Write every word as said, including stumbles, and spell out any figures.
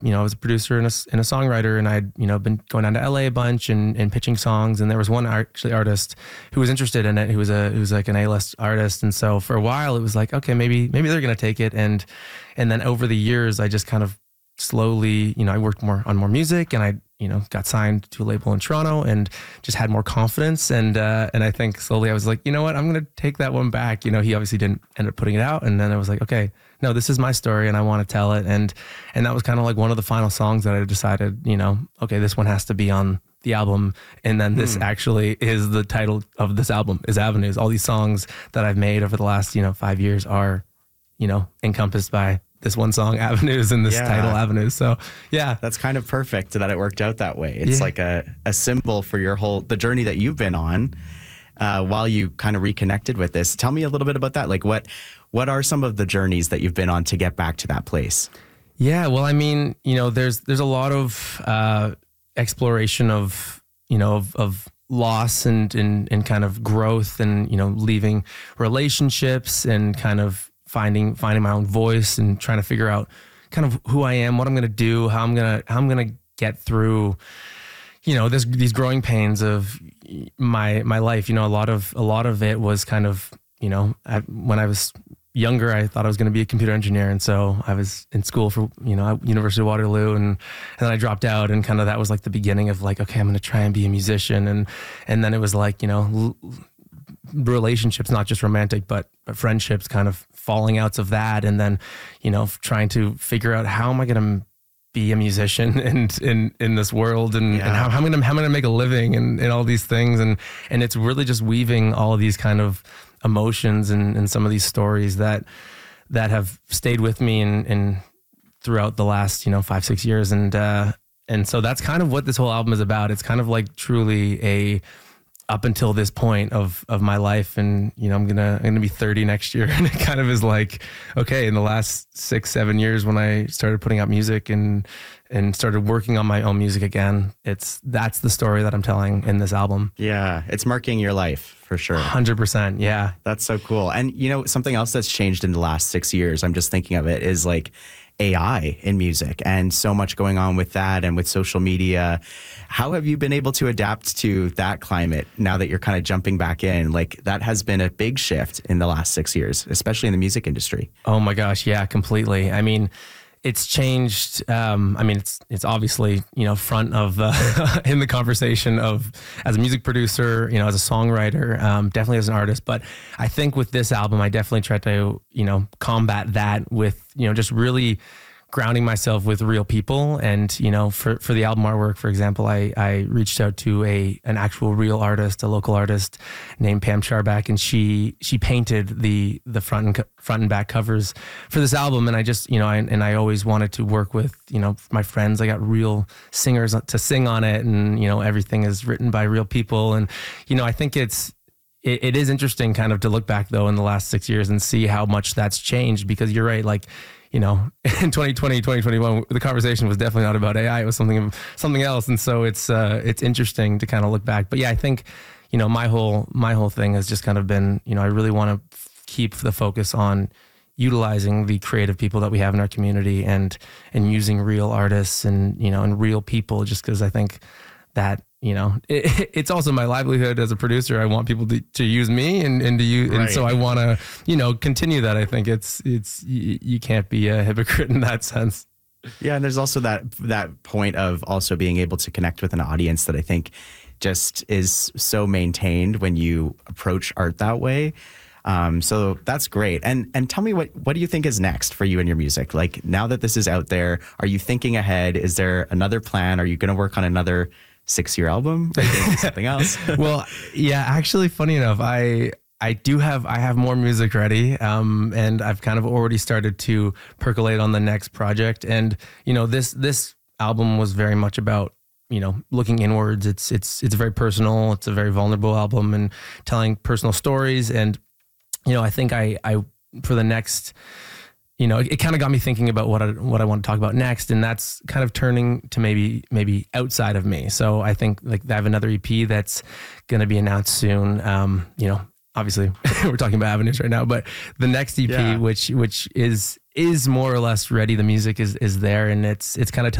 you know, I was a producer and a, and a songwriter, and I'd, you know, been going down to L A a bunch and, and pitching songs. And there was one actually artist who was interested in it, who was a, who was like an A-list artist. And so for a while it was like, okay, maybe, maybe they're going to take it. And, and then over the years, I just kind of slowly, you know, I worked more on more music, and I, you know, got signed to a label in Toronto and just had more confidence. And, uh, and I think slowly I was like, you know what, I'm going to take that one back. You know, he obviously didn't end up putting it out. And then I was like, okay, no, this is my story and I want to tell it. And, and that was kind of like one of the final songs that I decided, you know, okay, this one has to be on the album. And then this hmm. actually is the title of this album, is Avenues. All these songs that I've made over the last, you know, five years are, you know, encompassed by this one song, Avenues, and this yeah. title, Avenues. So yeah. That's kind of perfect that it worked out that way. It's yeah. like a, a symbol for your whole, the journey that you've been on uh, while you kind of reconnected with this. Tell me a little bit about that. Like what, what are some of the journeys that you've been on to get back to that place? Yeah, well, I mean, you know, there's, there's a lot of uh, exploration of, you know, of, of loss and, and, and kind of growth and, you know, leaving relationships and kind of finding finding my own voice and trying to figure out kind of who I am, what I'm going to do, how I'm going to how I'm going to get through, you know, this these growing pains of my my life. You know, a lot of a lot of it was kind of, you know, I, when I was younger, I thought I was going to be a computer engineer, and so I was in school for, you know, University of Waterloo, and and then I dropped out, and kind of that was like the beginning of like, okay, I'm going to try and be a musician, and and then it was like, you know, l- relationships, not just romantic, but, but friendships, kind of falling outs of that. And then, you know, trying to figure out how am I going to be a musician and in, in this world, and, yeah. and how, how am I going to, how am I going to make a living, and, and all these things. And, and it's really just weaving all of these kind of emotions and, and some of these stories that, that have stayed with me and, and throughout the last, you know, five, six years. And, uh, and so that's kind of what this whole album is about. It's kind of like truly a, up until this point of, of my life. And, you know, I'm gonna, I'm gonna be thirty next year. And it kind of is like, okay, in the last six, seven years when I started putting out music and, and started working on my own music again, it's, that's the story that I'm telling in this album. Yeah. It's marking your life for sure. one hundred percent. Yeah. That's so cool. And you know, something else that's changed in the last six years, I'm just thinking of it, is like A I in music, and so much going on with that and with social media. How have you been able to adapt to that climate now that you're kind of jumping back in? Like that has been a big shift in the last six years, especially in the music industry. Oh my gosh. Yeah, completely. I mean, it's changed. Um, I mean, it's, it's obviously, you know, front of, uh, in the conversation of as a music producer, you know, as a songwriter, um, definitely as an artist. But I think with this album, I definitely tried to, you know, combat that with, you know, just really grounding myself with real people. And, you know, for, for the album artwork, for example, I, I reached out to a, an actual real artist, a local artist named Pam Charback, and she, she painted the, the front and co- front and back covers for this album. And I just, you know, I, and I always wanted to work with, you know, my friends. I got real singers to sing on it, and, you know, everything is written by real people. And, you know, I think it's, it, it is interesting kind of to look back though in the last six years and see how much that's changed, because you're right. Like, you know, in twenty twenty, twenty twenty-one, the conversation was definitely not about A I. It was something, something else. And so it's, uh, it's interesting to kind of look back. But yeah, I think, you know, my whole, my whole thing has just kind of been, you know, I really want to f- keep the focus on utilizing the creative people that we have in our community, and, and using real artists and, you know, and real people, just because I think that, you know, it, it's also my livelihood as a producer. I want people to, to use me and, and to use, right. And so I want to, you know, continue that. I think it's, it's, you, you can't be a hypocrite in that sense. Yeah. And there's also that, that point of also being able to connect with an audience that I think just is so maintained when you approach art that way. Um, so that's great. And, and tell me what, what do you think is next for you and your music? Like now that this is out there, are you thinking ahead? Is there another plan? Are you going to work on another six-year album? Or something else? Well, yeah, actually, funny enough, I I do have I have more music ready, um, and I've kind of already started to percolate on the next project. And you know, this this album was very much about, you know, looking inwards. It's it's it's very personal. It's a very vulnerable album and telling personal stories. And you know, I think I I for the next. You know, it, it kind of got me thinking about what I, what I want to talk about next, and that's kind of turning to maybe maybe outside of me. So I think like I have another E P that's going to be announced soon. Um, you know, obviously we're talking about Avenues right now, but the next E P, yeah. which which is is more or less ready. The music is is there, and it's it's kind of